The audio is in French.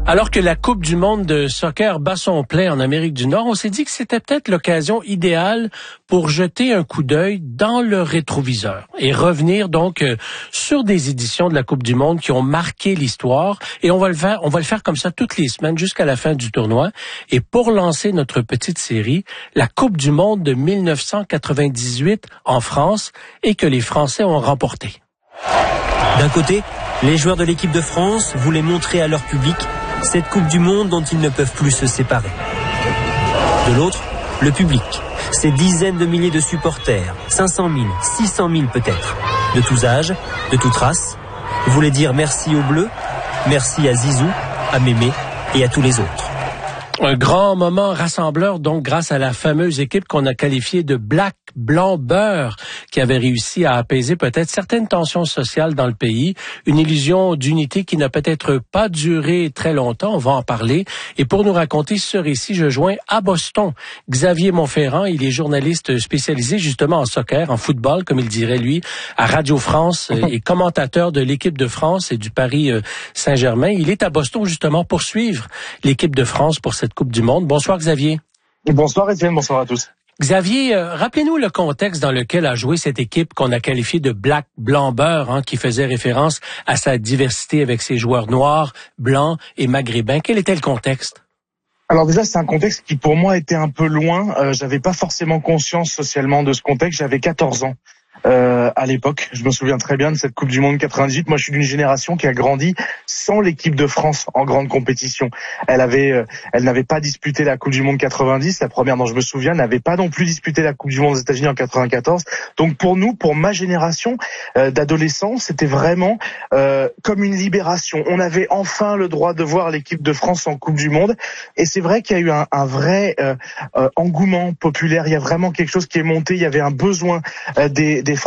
Alors que la Coupe du monde de soccer bat son plein en Amérique du Nord, on s'est dit que c'était peut-être l'occasion idéale pour jeter un coup d'œil dans le rétroviseur et revenir donc sur des éditions de la Coupe du monde qui ont marqué l'histoire. Et on va le faire comme ça toutes les semaines jusqu'à la fin du tournoi. Et pour lancer notre petite série, la Coupe du monde de 1998 en France et que les Français ont remporté. D'un côté, les joueurs de l'équipe de France voulaient montrer à leur public cette Coupe du monde dont ils ne peuvent plus se séparer. De l'autre, le public, ces dizaines de milliers de supporters, 500 000, 600 000 peut-être, de tous âges, de toutes races, voulaient dire merci aux Bleus, merci à Zizou, à Mémé et à tous les autres. Un grand moment rassembleur, donc, grâce à la fameuse équipe qu'on a qualifiée de Black, Blanc, Beurre, qui avait réussi à apaiser peut-être certaines tensions sociales dans le pays. Une illusion d'unité qui n'a peut-être pas duré très longtemps, on va en parler. Et pour nous raconter ce récit, je joins à Boston Xavier Monferrand. Il est journaliste spécialisé justement en soccer, en football, comme il dirait lui, à Radio France et commentateur de l'équipe de France et du Paris Saint-Germain. Il est à Boston justement pour suivre l'équipe de France pour cette Coupe du monde. Bonsoir Xavier. Bonsoir Étienne, bonsoir à tous. Xavier, rappelez-nous le contexte dans lequel a joué cette équipe qu'on a qualifiée de Black, Blanc, Beurre, qui faisait référence à sa diversité avec ses joueurs noirs, blancs et maghrébins. Quel était le contexte? Alors déjà, c'est un contexte qui pour moi était un peu loin. J'avais pas forcément conscience socialement de ce contexte. J'avais 14 ans. À l'époque, je me souviens très bien de cette Coupe du monde 98. Moi, je suis d'une génération qui a grandi sans l'équipe de France en grande compétition. Elle n'avait pas disputé la Coupe du monde 90. La première dont je me souviens n'avait pas non plus disputé la Coupe du monde aux États-Unis en 94. Donc pour nous, pour ma génération d'adolescents, c'était vraiment comme une libération. On avait enfin le droit de voir l'équipe de France en Coupe du monde. Et c'est vrai qu'il y a eu un vrai engouement populaire. Il y a vraiment quelque chose qui est monté. Il y avait un besoin des